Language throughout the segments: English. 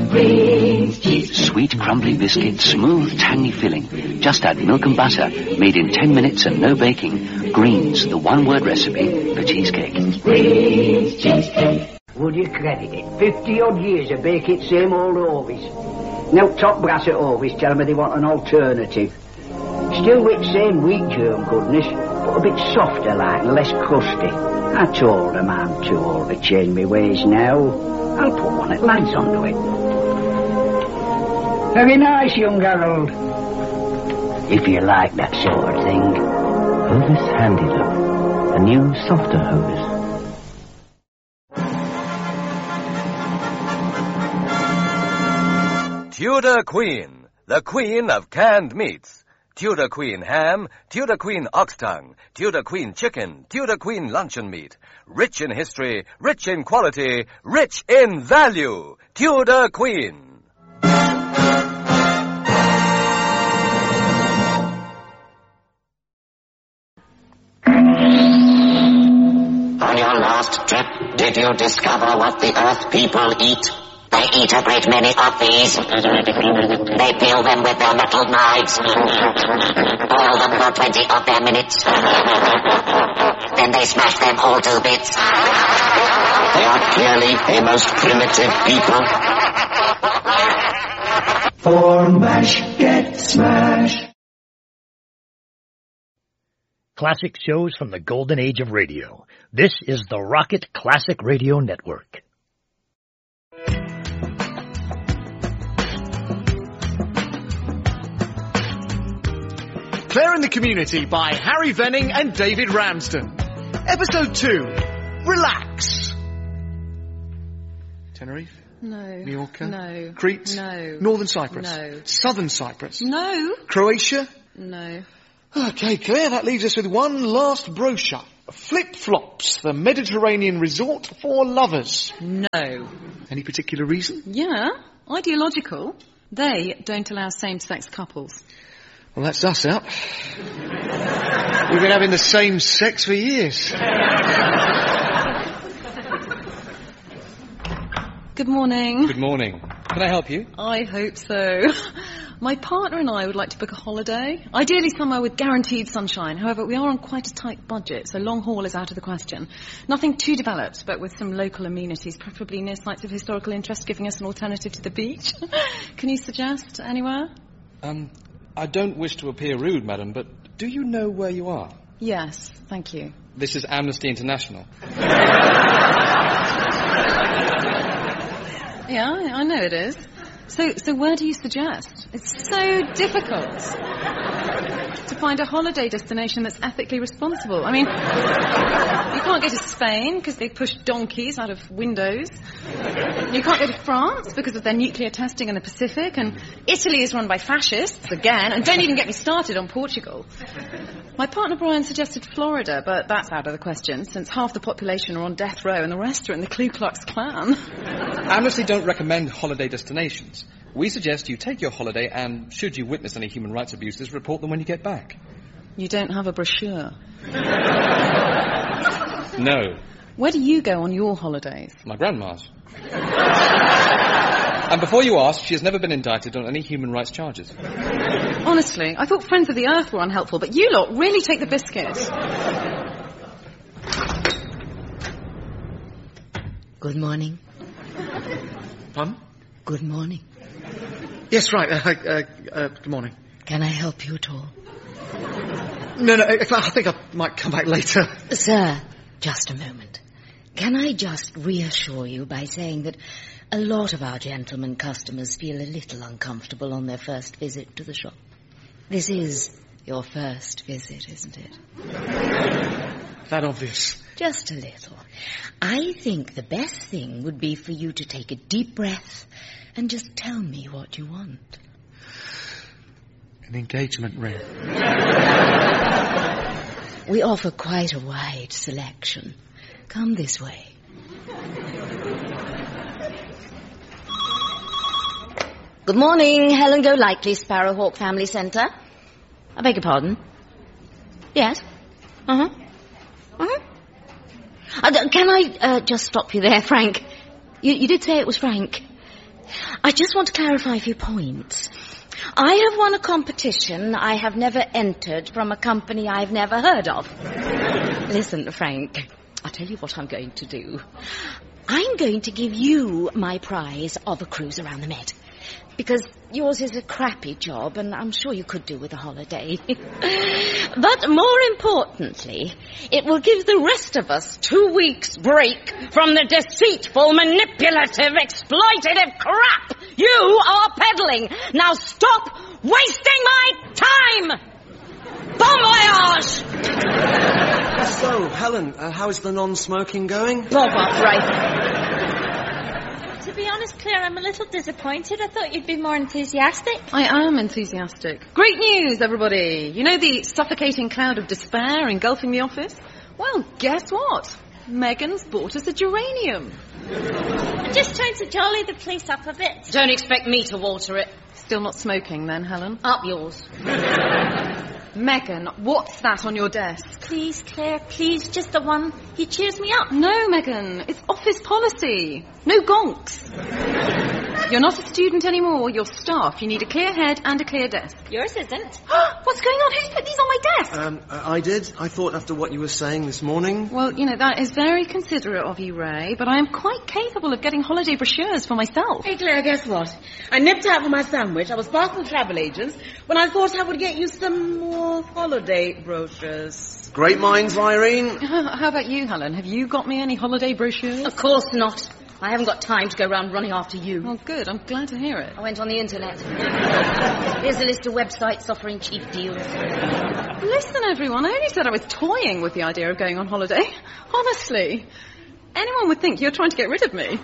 Green's cheese. Sweet, crumbly biscuit, smooth, tangy filling. Just add milk and butter, made in 10 minutes and no baking. Green's, the one-word recipe for cheesecake. Green's cheesecake. Would you credit it? 50-odd years of baking same old Orvis. Now top brass at Orvis tell me they want an alternative. Still with same wheat germ goodness, but a bit softer like and less crusty. I told them I'm too old to change my ways now. I'll put one at lads onto it. Very nice, young Harold. If you like that sort of thing. Hovis Handy Love, a new, softer Hovis. Tudor Queen, the queen of canned meats. Tudor Queen ham, Tudor Queen ox tongue, Tudor Queen chicken, Tudor Queen luncheon meat. Rich in history, rich in quality, rich in value. Tudor Queen. On your last trip, did you discover what the Earth people eat? They eat a great many of these. They peel them with their metal knives. Boil them for 20 of their minutes. Then they smash them all to bits. They are clearly a most primitive people. For MASH, get smash. Classic shows from the golden age of radio. This is the Rocket Classic Radio Network. Claire in the Community by Harry Venning and David Ramsden. Episode 2. Relax. Tenerife? No. Mallorca? No. Crete? No. Northern Cyprus? No. Southern Cyprus? No. Croatia? No. Okay, Claire, that leaves us with one last brochure. Flip-Flops, the Mediterranean resort for lovers. No. Any particular reason? Yeah. Ideological. They don't allow same-sex couples. Well, that's us out. We've been having the same sex for years. Good morning. Good morning. Can I help you? I hope so. My partner and I would like to book a holiday, ideally somewhere with guaranteed sunshine. However, we are on quite a tight budget, so long haul is out of the question. Nothing too developed, but with some local amenities, preferably near sites of historical interest, giving us an alternative to the beach. Can you suggest anywhere? I don't wish to appear rude, madam, but do you know where you are? Yes, thank you. This is Amnesty International. Yeah, I know it is. So where do you suggest? It's so difficult to find a holiday destination that's ethically responsible. I mean, you can't go to Spain because they push donkeys out of windows. You can't go to France because of their nuclear testing in the Pacific. And Italy is run by fascists, again. And don't even get me started on Portugal. My partner Brian suggested Florida, but that's out of the question, since half the population are on death row and the rest are in the Ku Klux Klan. Amnesty don't recommend holiday destinations. We suggest you take your holiday and, should you witness any human rights abuses, report them when you get back. You don't have a brochure? No. Where do you go on your holidays? My grandma's. And before you ask, she has never been indicted on any human rights charges. Honestly, I thought Friends of the Earth were unhelpful, but you lot really take the biscuit. Good morning. Pardon? Good morning. Yes, right. Good morning. Can I help you at all? No, I think I might come back later. Sir, just a moment. Can I just reassure you by saying that a lot of our gentlemen customers feel a little uncomfortable on their first visit to the shop? This is your first visit, isn't it? That obvious. Just a little. I think the best thing would be for you to take a deep breath and just tell me what you want. An engagement ring. We offer quite a wide selection. Come this way. Good morning, Helen Golightly, Sparrowhawk Family Centre. I beg your pardon? Yes? Can I just stop you there, Frank? You did say it was Frank. I just want to clarify a few points. I have won a competition I have never entered from a company I've never heard of. Listen, Frank, I'll tell you what I'm going to do. I'm going to give you my prize of a cruise around the Med. Because yours is a crappy job, and I'm sure you could do with a holiday. But more importantly, it will give the rest of us 2 weeks' break from the deceitful, manipulative, exploitative crap you are peddling. Now stop wasting my time! Bon voyage! So, Helen, how is the non-smoking going? Bob up, right. To be honest, Claire, I'm a little disappointed. I thought you'd be more enthusiastic. I am enthusiastic. Great news, everybody. You know the suffocating cloud of despair engulfing the office? Well, guess what? Megan's bought us a geranium. I'm just trying to jolly the place up a bit. Don't expect me to water it. Still not smoking then, Helen? Up yours. Megan, what's that on your desk? Please, Claire, please, just the one. He cheers me up. No, Megan, it's office policy. No gonks. You're not a student anymore, you're staff. You need a clear head and a clear desk. Yours isn't. What's going on? Who's put these on my desk? I did. I thought after what you were saying this morning. Well, you know, that is very considerate of you, Ray, but I am quite capable of getting holiday brochures for myself. Hey, Claire, guess what? I nipped out for my sandwich. I was passing travel agents when I thought I would get you some more holiday brochures. Great minds, Irene. How about you, Helen? Have you got me any holiday brochures? Of course not. I haven't got time to go around running after you. Oh, good. I'm glad to hear it. I went on the internet. Here's a list of websites offering cheap deals. Listen, everyone, I only said I was toying with the idea of going on holiday. Honestly. Anyone would think you're trying to get rid of me.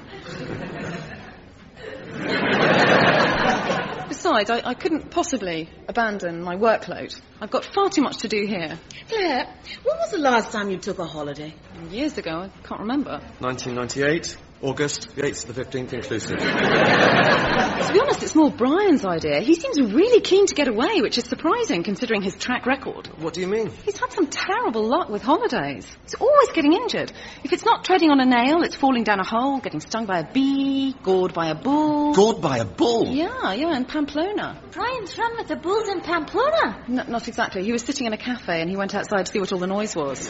Besides, I couldn't possibly abandon my workload. I've got far too much to do here. Claire, when was the last time you took a holiday? Years ago. I can't remember. 1998. August, the 8th to the 15th inclusive. To be honest, it's more Brian's idea. He seems really keen to get away, which is surprising considering his track record. What do you mean? He's had some terrible luck with holidays. He's always getting injured. If it's not treading on a nail, it's falling down a hole, getting stung by a bee, gored by a bull. Gored by a bull? Yeah, in Pamplona. Brian's run with the bulls in Pamplona. Not exactly. He was sitting in a cafe and he went outside to see what all the noise was.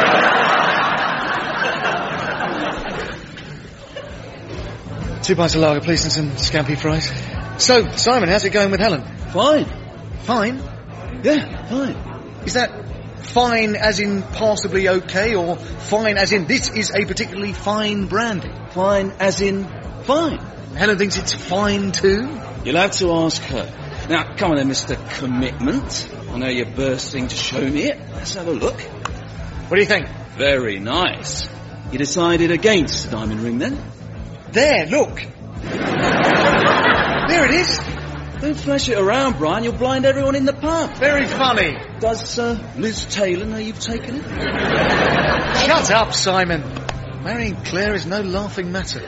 2 pints of lager, please, and some scampi fries. So, Simon, how's it going with Helen? Fine. Fine? Yeah, fine. Is that fine as in passably okay, or fine as in this is a particularly fine brandy? Fine as in fine. Helen thinks it's fine too? You'll have to ask her. Now, come on then, Mr. Commitment. I know you're bursting to show me it. Let's have a look. What do you think? Very nice. You decided against the diamond ring then? There, look. There it is. Don't flash it around, Brian. You'll blind everyone in the pub. Very funny. Does Liz Taylor know you've taken it? Shut up, Simon. Marrying Claire is no laughing matter.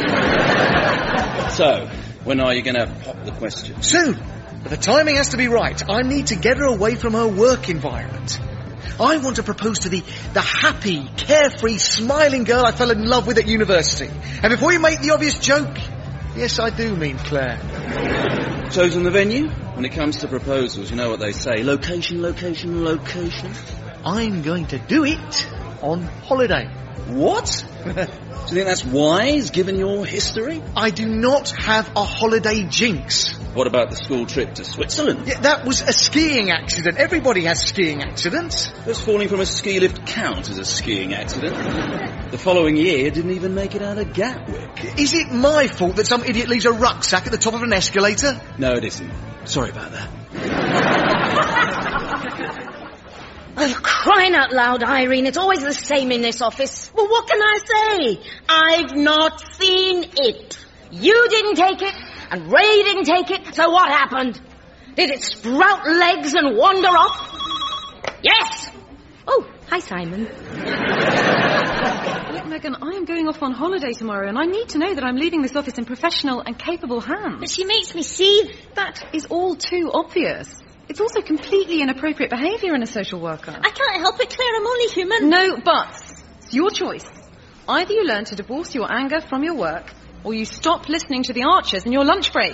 So, when are you going to pop the question? Soon. But the timing has to be right. I need to get her away from her work environment. I want to propose to the happy, carefree, smiling girl I fell in love with at university. And before you make the obvious joke, yes, I do mean Claire. Chosen the venue? When it comes to proposals, you know what they say. Location, location, location. I'm going to do it on holiday. What? Do you think that's wise, given your history? I do not have a holiday jinx. What about the school trip to Switzerland? Yeah, that was a skiing accident. Everybody has skiing accidents. Does falling from a ski lift count as a skiing accident? The following year didn't even make it out of Gatwick. Is it my fault that some idiot leaves a rucksack at the top of an escalator? No, it isn't. Sorry about that. Oh, crying out loud, Irene. It's always the same in this office. Well, what can I say? I've not seen it. You didn't take it, and Ray didn't take it, so what happened? Did it sprout legs and wander off? Yes! Oh, hi, Simon. Look, Megan, I am going off on holiday tomorrow, and I need to know that I'm leaving this office in professional and capable hands. But she makes me see. That is all too obvious. It's also completely inappropriate behaviour in a social worker. I can't help it, Claire. I'm only human. No buts. It's your choice. Either you learn to divorce your anger from your work, Or you stop listening to the Archers in your lunch break.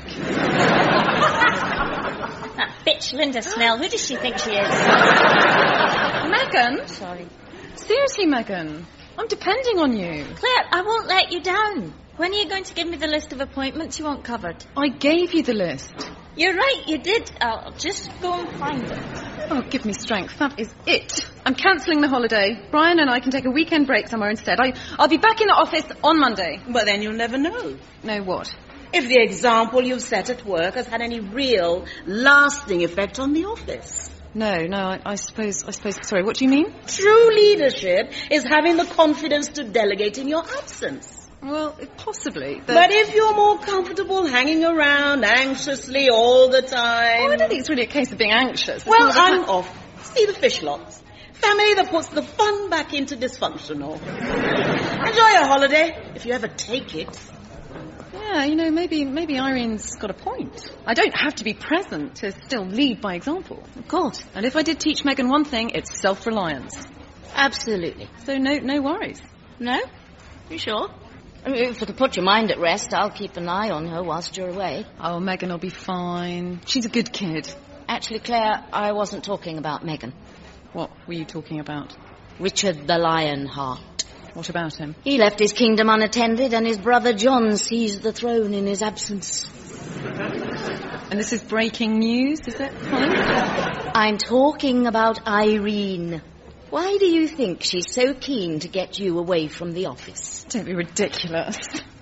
That bitch Linda Snell, who does she think she is? Megan? Sorry. Seriously, Megan, I'm depending on you. Claire, I won't let you down. When are you going to give me the list of appointments you want covered? I gave you the list. You're right, you did. I'll just go and find it. Oh, give me strength. That is it. I'm cancelling the holiday. Brian and I can take a weekend break somewhere instead. I'll be back in the office on Monday. But then you'll never know. Know what? If the example you've set at work has had any real, lasting effect on the office. No, I suppose, sorry, what do you mean? True leadership is having the confidence to delegate in your absence. Well, possibly. But if you're more comfortable hanging around anxiously all the time... Oh, I don't think it's really a case of being anxious. Well, I'm off. See the fish lots. Family that puts the fun back into dysfunctional. Enjoy your holiday, if you ever take it. Yeah, maybe Irene's got a point. I don't have to be present to still lead by example. Of course. And if I did teach Megan one thing, it's self-reliance. Absolutely. So no worries. No? You sure? I mean, if it'll put your mind at rest, I'll keep an eye on her whilst you're away. Oh, Megan will be fine. She's a good kid. Actually, Claire, I wasn't talking about Megan. What were you talking about? Richard the Lionheart. What about him? He left his kingdom unattended, and his brother John seized the throne in his absence. And this is breaking news, is it? I'm talking about Irene. Why do you think she's so keen to get you away from the office? Don't be ridiculous.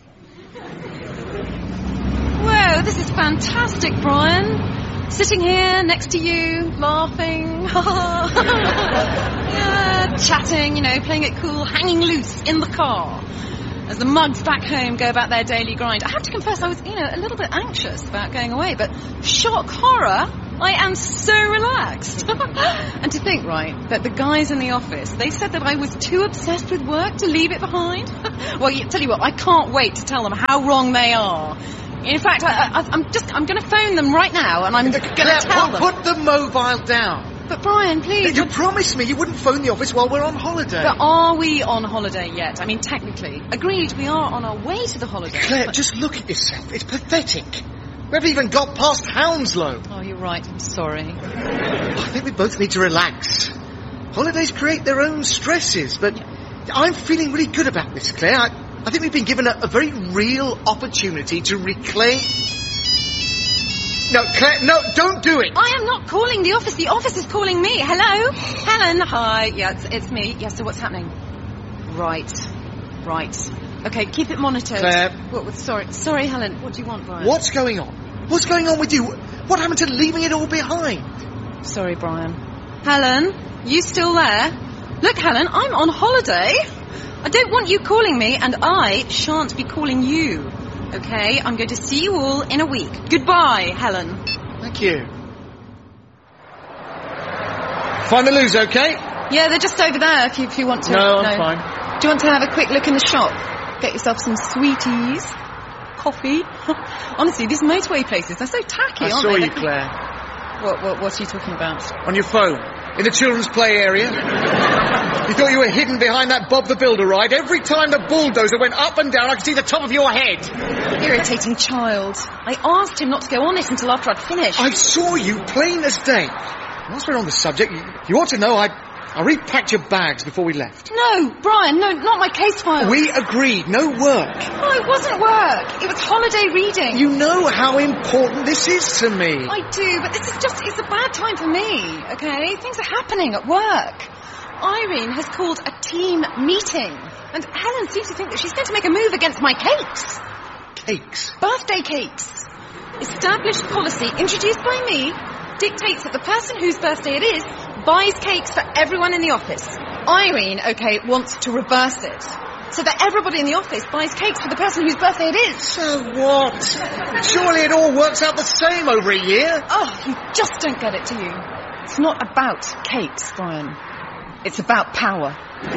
Whoa, this is fantastic, Brian. Sitting here next to you, laughing, yeah, chatting, playing it cool, hanging loose in the car. As the mugs back home go about their daily grind. I have to confess I was, a little bit anxious about going away, but shock horror, I am so relaxed. And to think, right, that the guys in the office, they said that I was too obsessed with work to leave it behind. Well, tell you what, I can't wait to tell them how wrong they are. In fact, I'm going to phone them right now, and I'm going to tell them. Put the mobile down. But Brian, please. You promised me you wouldn't phone the office while we're on holiday. But are we on holiday yet? I mean, technically. Agreed, we are on our way to the holiday. Claire, just look at yourself. It's pathetic. We haven't even got past Hounslow. Oh, you're right. I'm sorry. I think we both need to relax. Holidays create their own stresses, but I'm feeling really good about this, Claire. I think we've been given a very real opportunity to reclaim... No, Claire, no, don't do it. I am not calling the office. The office is calling me. Hello? Helen, hi. Yeah, it's me. Yeah, so what's happening? Right. Okay, keep it monitored. Claire. Sorry, Helen. What do you want, Brian? What's going on? What's going on with you? What happened to leaving it all behind? Sorry, Brian. Helen, you still there? Look, Helen, I'm on holiday. I don't want you calling me, and I shan't be calling you. Okay, I'm going to see you all in a week. Goodbye, Helen. Thank you. Find the loos, okay? Yeah, they're just over there if you want to. No, I'm fine. Do you want to have a quick look in the shop? Get yourself some sweeties, coffee. Honestly, these motorway places, they're so tacky, aren't they? I saw you, Claire. What are you talking about? On your phone. In the children's play area. You thought you were hidden behind that Bob the Builder ride. Every time the bulldozer went up and down, I could see the top of your head. Irritating child. I asked him not to go on it until after I'd finished. I saw you plain as day. Whilst we're on the subject, you ought to know I repacked your bags before we left. No, Brian, no, not my case file. We agreed, no work. No, it wasn't work. It was holiday reading. You know how important this is to me. I do, but it's a bad time for me, okay? Things are happening at work. Irene has called a team meeting, and Helen seems to think that she's going to make a move against my cakes. Cakes? Birthday cakes. Established policy introduced by me dictates that the person whose birthday it is buys cakes for everyone in the office. Irene, okay, wants to reverse it, so that everybody in the office buys cakes for the person whose birthday it is. So what? Surely it all works out the same over a year. Oh, you just don't get it, do you? It's not about cakes, Brian. It's about power.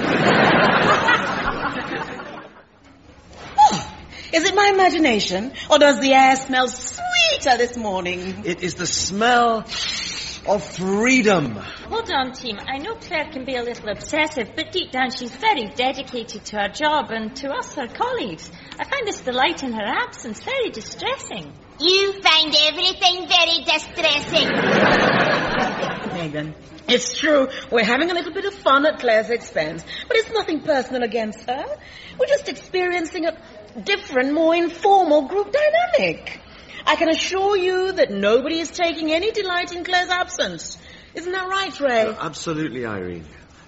Is it my imagination, or does the air smell sweeter this morning? It is the smell of freedom. Hold on, team. I know Claire can be a little obsessive, but deep down she's very dedicated to her job and to us, her colleagues. I find this delight in her absence very distressing. You find everything very distressing. Megan, it's true. We're having a little bit of fun at Claire's expense, but it's nothing personal against her. We're just experiencing a different, more informal group dynamic. I can assure you that nobody is taking any delight in Claire's absence. Isn't that right, Ray? Absolutely, Irene.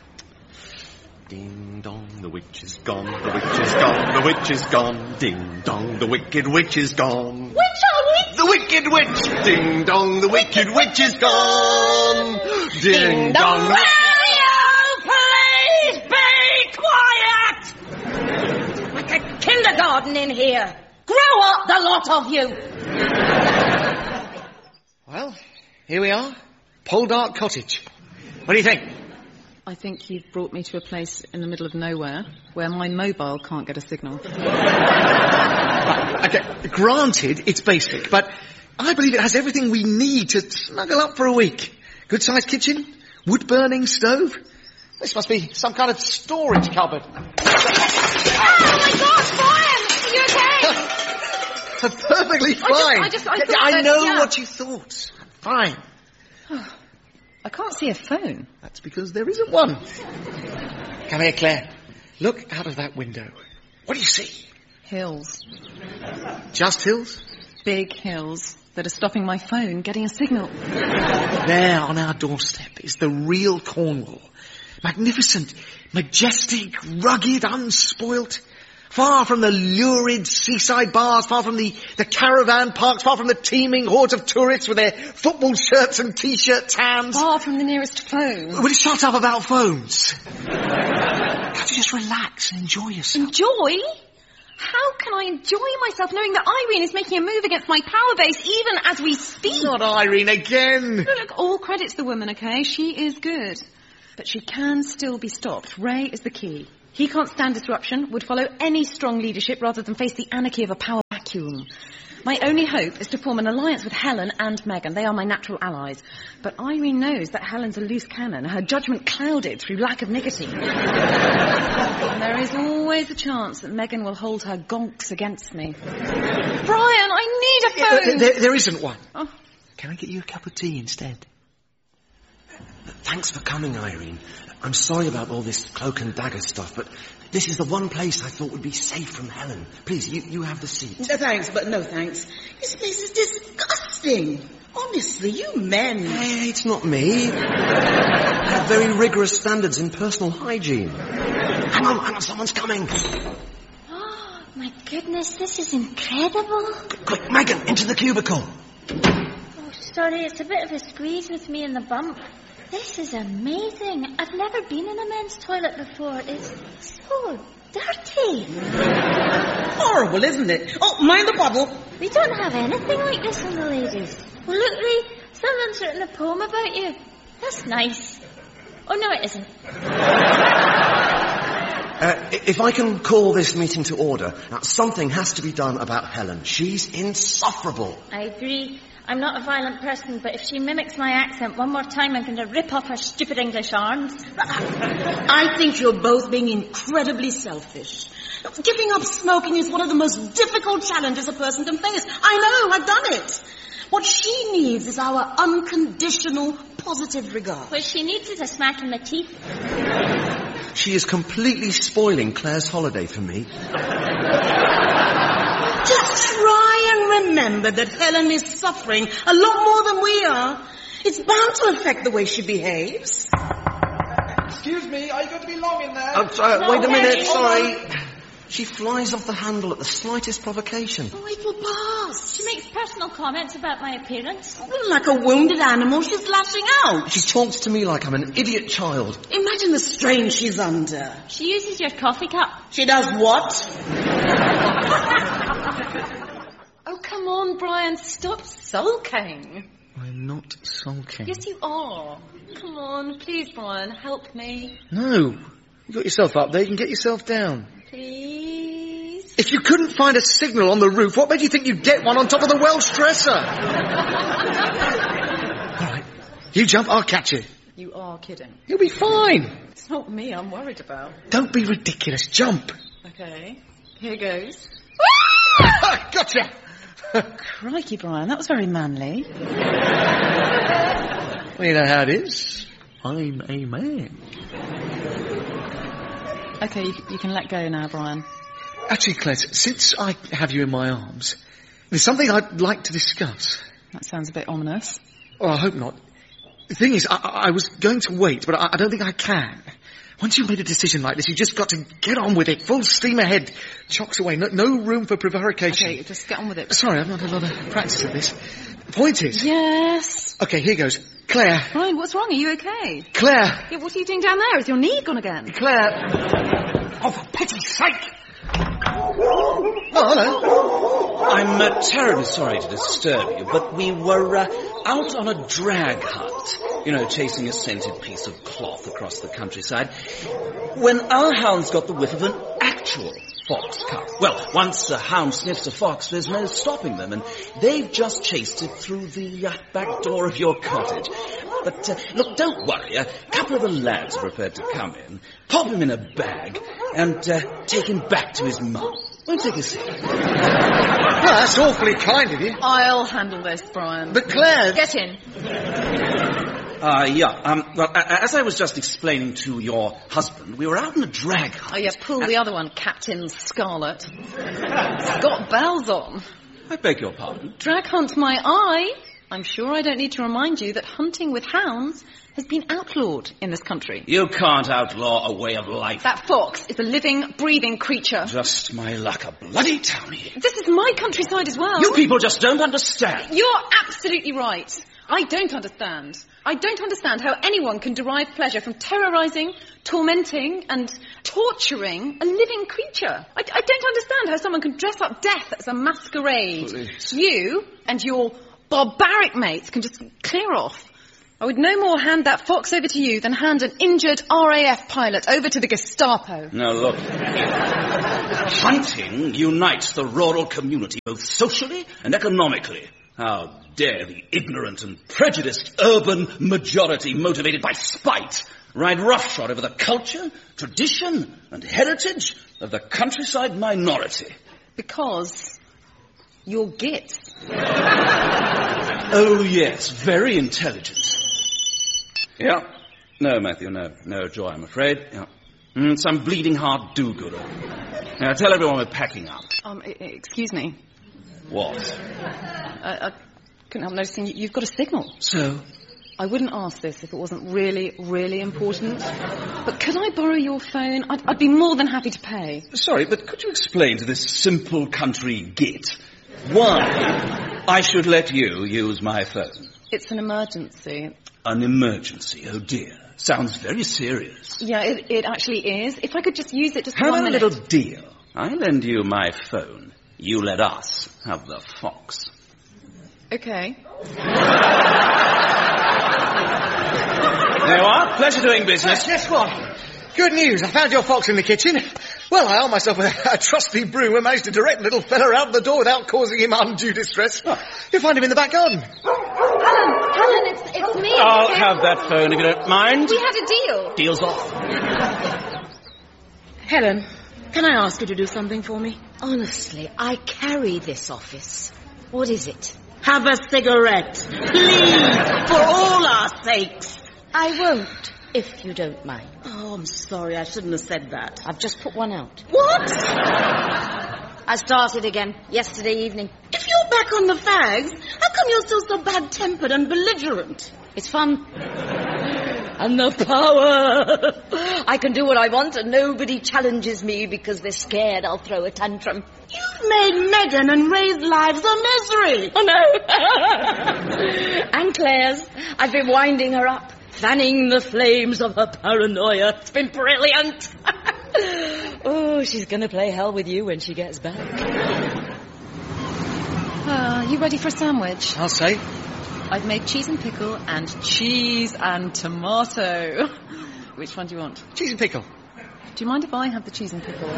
Ding dong, the witch is gone, the witch is gone, the witch is gone. Ding dong, the wicked witch is gone. Which are we? The wicked witch! Ding dong, the wicked witch is gone! Ding dong! Will you please be quiet? Like a kindergarten in here. Grow up, the lot of you. Well, here we are. Poldark Cottage. What do you think? I think you've brought me to a place in the middle of nowhere where my mobile can't get a signal. Okay, granted, it's basic, but I believe it has everything we need to snuggle up for a week. Good-sized kitchen, wood-burning stove. This must be some kind of storage cupboard. Oh, my gosh, Brian! Are you okay? Perfectly fine. I thought I know yeah. what you thought. Fine. I can't see a phone. That's because there isn't one. Come here, Claire. Look out of that window. What do you see? Hills. Just hills? Big hills that are stopping my phone getting a signal. There on our doorstep is the real Cornwall. Magnificent, majestic, rugged, unspoilt. Far from the lurid seaside bars, far from the caravan parks, far from the teeming hordes of tourists with their football shirts and t-shirt tans. Far from the nearest phone. Will you shut up about phones? Can't you just relax and enjoy yourself? Enjoy? How can I enjoy myself knowing that Irene is making a move against my power base even as we speak? Not Irene again. Look, all credit to the woman, okay? She is good. But she can still be stopped. Ray is the key. He can't stand disruption, would follow any strong leadership rather than face the anarchy of a power vacuum. My only hope is to form an alliance with Helen and Megan. They are my natural allies. But Irene knows that Helen's a loose cannon, her judgment clouded through lack of nicotine. And there is always a chance that Megan will hold her gonks against me. Brian, I need a phone! There isn't one. Oh. Can I get you a cup of tea instead? Thanks for coming, Irene. I'm sorry about all this cloak and dagger stuff, but this is the one place I thought would be safe from Helen. Please, you have the seat. No thanks, but no thanks. This place is disgusting. Honestly, you men. Hey, it's not me. I have very rigorous standards in personal hygiene. Hang on, someone's coming. Oh, my goodness, this is incredible. Quick, Megan, into the cubicle. Oh, sorry, it's a bit of a squeeze with me in the bump. This is amazing. I've never been in a men's toilet before. It's so dirty. Horrible, isn't it? Oh, mind the bubble. We don't have anything like this in the ladies. Well, look, Ray, someone's written a poem about you. That's nice. Oh, no, it isn't. If I can call this meeting to order, now, something has to be done about Helen. She's insufferable. I agree. I'm not a violent person, but if she mimics my accent one more time, I'm going to rip off her stupid English arms. I think you're both being incredibly selfish. Giving up smoking is one of the most difficult challenges a person can face. I know, I've done it. What she needs is our unconditional, positive regard. What she needs is a smack in the teeth. She is completely spoiling Claire's holiday for me. Just try and remember that Helen is suffering a lot more than we are. It's bound to affect the way she behaves. Excuse me, are you going to be long in there? Wait a minute, sorry. She flies off the handle at the slightest provocation. Oh, it will pass. She makes personal comments about my appearance. Like a wounded animal, she's lashing out. She talks to me like I'm an idiot child. Imagine the strain she's under. She uses your coffee cup. She does what? Oh, come on, Brian, stop sulking. I'm not sulking. Yes, you are. Come on, please, Brian, help me. No. You got yourself up there, you can get yourself down. Please? If you couldn't find a signal on the roof, what made you think you'd get one on top of the Welsh dresser? All right, You jump, I'll catch you. You are kidding. You'll be fine. It's not me I'm worried about. Don't be ridiculous. Jump. Okay, here goes. Gotcha. Crikey, Brian, that was very manly. Well, you know how it is. I'm a man. Okay, you can let go now, Brian. Actually, Claire, since I have you in my arms, there's something I'd like to discuss. That sounds a bit ominous. Oh, I hope not. The thing is, I was going to wait, but I don't think I can. Once you've made a decision like this, you've just got to get on with it. Full steam ahead. Chocks away. No room for prevarication. Okay, just get on with it. Sorry, I've not had a lot of practice at this. The point is... Yes? Okay, here goes. Claire. Brian, what's wrong? Are you okay? Claire. Yeah, what are you doing down there? Is your knee gone again? Claire. Oh, for pity's sake. Oh, hello. I'm terribly sorry to disturb you, but we were out on a drag hunt. You know, chasing a scented piece of cloth across the countryside, when our hounds got the whiff of an actual fox cub. Well, once a hound sniffs a fox, there's no stopping them, and they've just chased it through the back door of your cottage. But, look, don't worry. A couple of the lads are prepared to come in, pop him in a bag, and take him back to his mum. Won't take a seat. Well, that's awfully kind of you. I'll handle this, Brian. But Claire... Get in. Well, as I was just explaining to your husband, we were out on a drag hunt. Oh, yeah, pull the other one, Captain Scarlet. It's got bells on. I beg your pardon? Drag hunt my eye. I'm sure I don't need to remind you that hunting with hounds has been outlawed in this country. You can't outlaw a way of life. That fox is a living, breathing creature. Just my luck, a bloody townie. This is my countryside as well. You people just don't understand. You're absolutely right. I don't understand. I don't understand how anyone can derive pleasure from terrorising, tormenting and torturing a living creature. I don't understand how someone can dress up death as a masquerade. Please. You and your barbaric mates can just clear off. I would no more hand that fox over to you than hand an injured RAF pilot over to the Gestapo. Now, look. Hunting unites the rural community, both socially and economically. How dare the ignorant and prejudiced urban majority, motivated by spite, ride roughshod over the culture, tradition, and heritage of the countryside minority? Because you're git. Oh, yes, very intelligent. Yeah. No, Matthew, no joy, I'm afraid. Yeah. Some bleeding heart do-gooder. Now, tell everyone we're packing up. Excuse me. What? I couldn't help noticing you've got a signal. So? I wouldn't ask this if it wasn't really, really important. But could I borrow your phone? I'd be more than happy to pay. Sorry, but could you explain to this simple country git why I should let you use my phone? It's an emergency. An emergency? Oh, dear. Sounds very serious. Yeah, it actually is. If I could just use it just for Have 1 a minute. little deal. I lend you my phone. You let us have the fox. Okay. There you are. Pleasure doing business. Guess what? Good news. I found your fox in the kitchen. Well, I armed myself with a trusty broom and managed to direct the little fella out the door without causing him undue distress. Oh. You'll find him in the back garden. Helen, it's me. I'll have that phone if you don't mind. We had a deal. Deal's off. Helen, can I ask you to do something for me? Honestly, I carry this office. What is it? Have a cigarette. Please, for all our sakes. I won't, if you don't mind. Oh, I'm sorry. I shouldn't have said that. I've just put one out. What? I started again yesterday evening. If you're back on the fags, how come you're still so bad-tempered and belligerent? It's fun. And the power. I can do what I want and nobody challenges me because they're scared I'll throw a tantrum. You've made Megan and Ray's lives a misery. Oh, no. And Claire's. I've been winding her up, fanning the flames of her paranoia. It's been brilliant. Oh, she's going to play hell with you when she gets back. You ready for a sandwich? I'll say. I've made cheese and pickle and cheese and tomato. Which one do you want? Cheese and pickle. Do you mind if I have the cheese and pickle?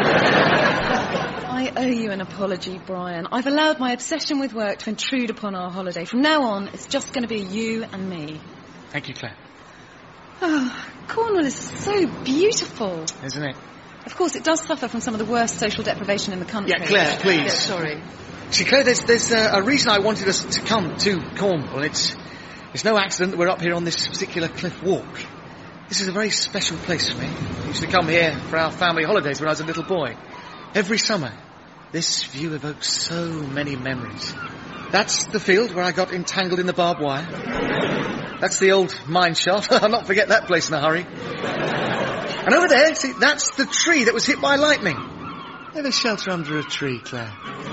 I owe you an apology, Brian. I've allowed my obsession with work to intrude upon our holiday. From now on, it's just going to be you and me. Thank you, Claire. Oh, Cornwall is so beautiful. Isn't it? Of course, it does suffer from some of the worst social deprivation in the country. Yeah, Claire, please. Yeah, sorry. See, Claire, there's a reason I wanted us to come to Cornwall. It's no accident that we're up here on this particular cliff walk. This is a very special place for me. I used to come here for our family holidays when I was a little boy. Every summer, this view evokes so many memories. That's the field where I got entangled in the barbed wire. That's the old mine shaft. I'll not forget that place in a hurry. And over there, see, that's the tree that was hit by lightning. Never shelter under a tree, Claire.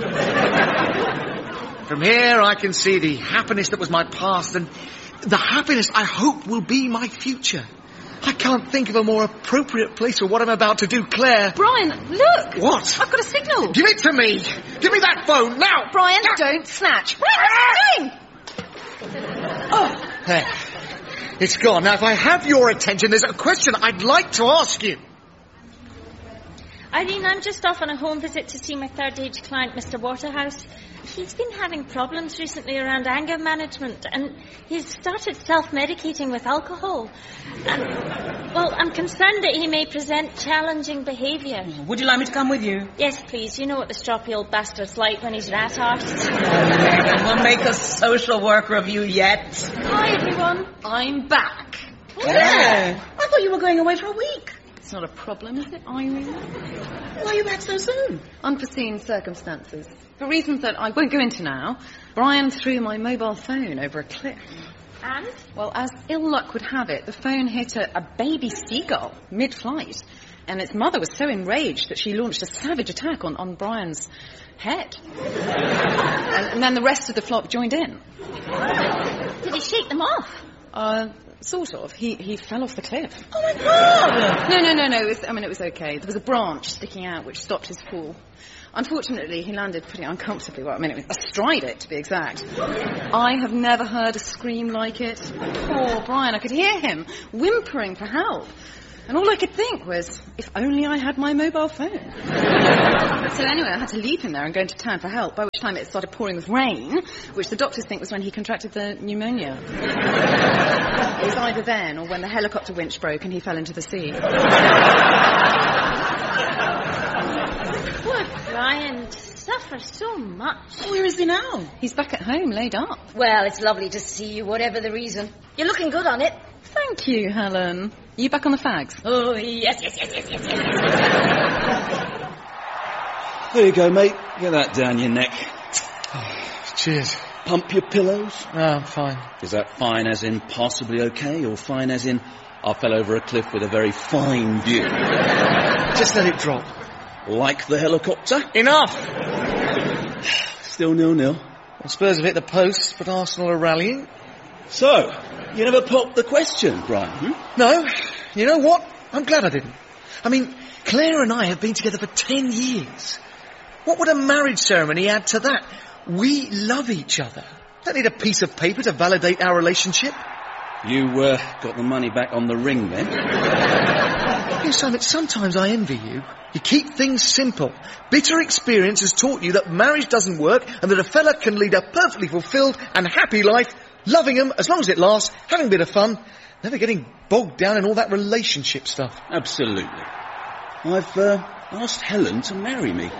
From here, I can see the happiness that was my past and the happiness I hope will be my future. I can't think of a more appropriate place for what I'm about to do, Claire. Brian, look! What? I've got a signal. Give it to me! Give me that phone, now! Brian, don't snatch. Brian, what's he doing? Oh. There. It's gone. Now, if I have your attention, there's a question I'd like to ask you. Irene, I'm just off on a home visit to see my third-age client, Mr. Waterhouse. He's been having problems recently around anger management, and he's started self-medicating with alcohol. And, well, I'm concerned that he may present challenging behaviour. Would you like me to come with you? Yes, please. You know what the stroppy old bastard's like when he's rat-arsed. We'll make a social worker of you yet. Hi, everyone. I'm back. Yeah. I thought you were going away for a week. It's not a problem, is it, Irene? Why are you back so soon? Unforeseen circumstances. For reasons that I won't go into now, Brian threw my mobile phone over a cliff. And? Well, as ill luck would have it, the phone hit a baby seagull mid-flight. And its mother was so enraged that she launched a savage attack on Brian's head. and then the rest of the flock joined in. Did he shake them off? Sort of. He fell off the cliff. Oh, my God! No. It was okay. There was a branch sticking out which stopped his fall. Unfortunately, he landed pretty uncomfortably. Well, astride it, to be exact. I have never heard a scream like it. Poor Brian. I could hear him whimpering for help. And all I could think was, if only I had my mobile phone. So anyway, I had to leave him there and go into town for help, by which time it started pouring with rain, which the doctors think was when he contracted the pneumonia. It was either then or when the helicopter winch broke and he fell into the sea. Poor Brian suffers so much. Where is he now? He's back at home, laid up. Well, it's lovely to see you, whatever the reason. You're looking good on it. Thank you, Helen. Are you back on the fags? Oh, yes. There you go, mate. Get that down your neck. Oh, cheers. Pump your pillows? No, I'm fine. Is that fine as in possibly okay, or fine as in I fell over a cliff with a very fine view? Just let it drop. Like the helicopter? Enough! Still 0-0. Well, Spurs have hit the post, but Arsenal are rallying. So, you never popped the question, Brian? No. You know what? I'm glad I didn't. I mean, Claire and I have been together for 10 years. What would a marriage ceremony add to that? We love each other. Don't need a piece of paper to validate our relationship. You, got the money back on the ring, then? You Simon, sometimes I envy you. You keep things simple. Bitter experience has taught you that marriage doesn't work and that a fella can lead a perfectly fulfilled and happy life, loving them as long as it lasts, having a bit of fun, never getting bogged down in all that relationship stuff. Absolutely. I've asked Helen to marry me.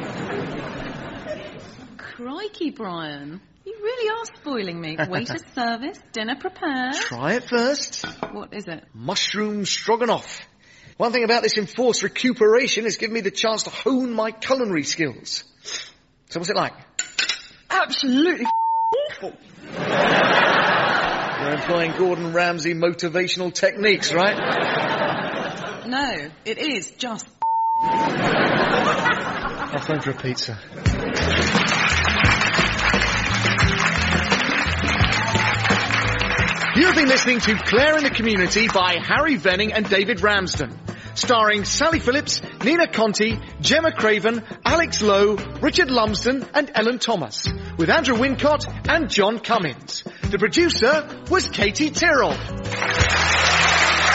Crikey, Brian. You really are spoiling me. Waiter service, dinner prepared. Try it first. What is it? Mushroom stroganoff. One thing about this enforced recuperation is giving me the chance to hone my culinary skills. So what's it like? Absolutely awful. You're employing Gordon Ramsay motivational techniques, right? No, it is just... I'll phone for a pizza. You have been listening to Claire in the Community by Harry Venning and David Ramsden. Starring Sally Phillips, Nina Conti, Gemma Craven, Alex Lowe, Richard Lumsden and Ellen Thomas. With Andrew Wincott and John Cummins. The producer was Katie Tyrrell.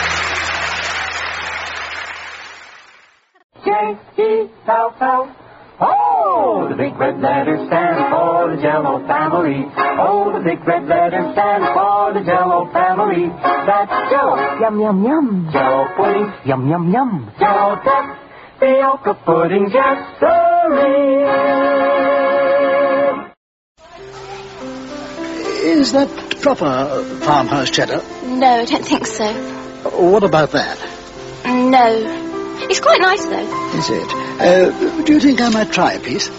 J-E-L-L Oh, the big red letters stand for the Jell-O family. Oh, the big red letters stand for the Jell-O family. That's Jell-O, yum, yum, yum. Jell-O pudding, yum, yum, yum. Jell-O tapioca pudding, yes, Is that proper farmhouse cheddar? No, I don't think so. What about that? No. It's quite nice, though. Is it? Do you think I might try a piece?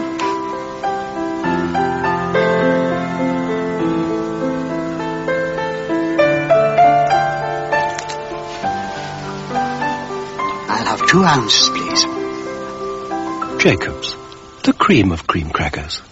I'll have 2 ounces, please. Jacobs, the cream of cream crackers.